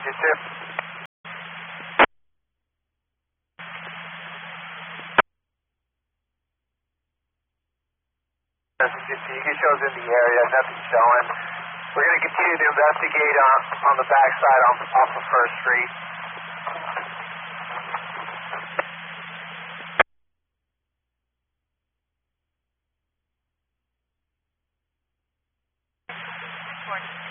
your tip. You shows in the area, nothing showing. We're going to continue to investigate on the backside off of First Street. Morning.